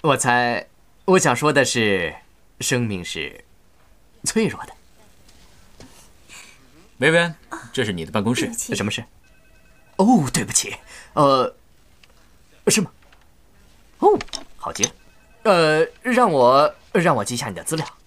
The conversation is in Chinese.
我猜，我想说的是，生命是脆弱的。 薇薇，这是你的办公室。 什么事？哦，对不起，是吗？哦，好极了。让我记下你的资料。